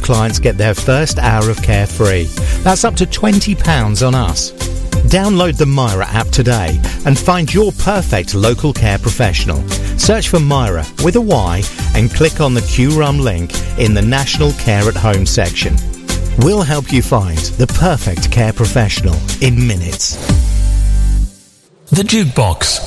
clients get their first hour of care free. That's up to £20 on us. Download the Myra app today and find your perfect local care professional. Search for Myra with a Y and click on the QRUM link in the National Care at Home section. We'll help you find the perfect care professional in minutes. The Jukebox